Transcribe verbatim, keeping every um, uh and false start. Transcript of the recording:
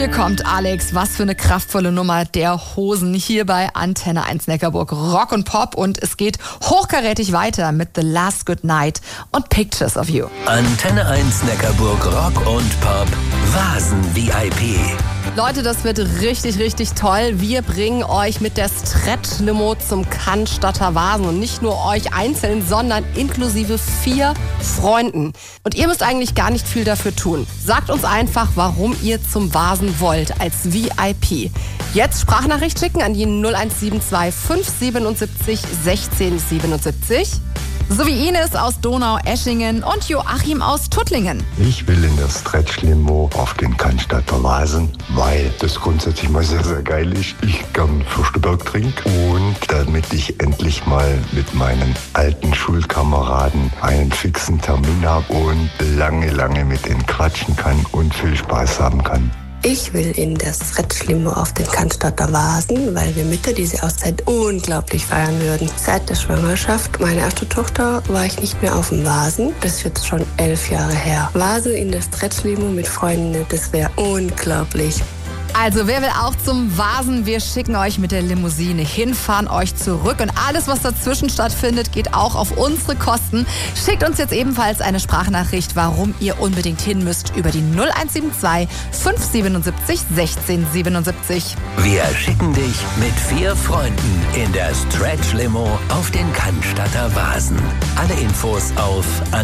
Hier kommt Alex, was für eine kraftvolle Nummer der Hosen hier bei Antenne eins Neckarburg Rock und Pop und es geht hochkarätig weiter mit The Last Good Night und Pictures of You. Antenne eins Neckarburg Rock und Pop Vasen V I P. Leute, das wird richtig, richtig toll. Wir bringen euch mit der Stretch-Limo zum Cannstatter Vasen und nicht nur euch einzeln, sondern inklusive vier Freunden. Und ihr müsst eigentlich gar nicht viel dafür tun. Sagt uns einfach, warum ihr zum Vasen wollt als V I P. Jetzt Sprachnachricht schicken an die null eins sieben zwei fünf siebenundsiebzig sechzehn siebenundsiebzig. Sowie Ines aus Donau-Eschingen und Joachim aus Tuttlingen. Ich will in der Stretch-Limo auf den Cannstatter Vasen, weil das grundsätzlich mal sehr, sehr geil ist. Ich gern Fürstenberg trinke und damit ich endlich mal mit meinen alten Schulkameraden einen fixen Termin habe und lange, lange mit denen quatschen kann und viel Spaß haben kann. Ich will in der Stretch-Limo auf den Cannstatter Vasen, weil wir Mütter diese Auszeit unglaublich feiern würden. Seit der Schwangerschaft meiner ersten Tochter war ich nicht mehr auf dem Vasen. Das ist jetzt schon elf Jahre her. Vasen in der Stretch-Limo mit Freunden, das wäre unglaublich. Also wer will auch zum Vasen? Wir schicken euch mit der Limousine hin, fahren euch zurück und alles, was dazwischen stattfindet, geht auch auf unsere Kosten. Schickt uns jetzt ebenfalls eine Sprachnachricht, warum ihr unbedingt hin müsst, über die null eins sieben zwei fünf siebenundsiebzig sechzehn siebenundsiebzig. Wir schicken dich mit vier Freunden in der Stretch Limo auf den Cannstatter Vasen. Alle Infos auf